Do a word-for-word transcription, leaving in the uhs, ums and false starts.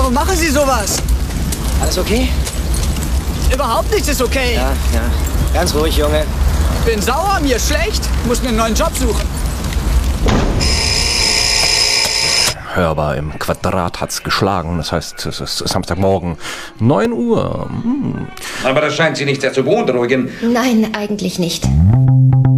Warum machen Sie sowas? Alles okay? Überhaupt nichts ist okay. Ja, ja. Ganz ruhig, Junge. Bin sauer, mir schlecht. Muss mir einen neuen Job suchen. Hörbar im Quadrat hat's geschlagen. Das heißt, es ist Samstagmorgen, neun Uhr. Hm. Aber das scheint Sie nicht sehr zu beunruhigen. Nein, eigentlich nicht.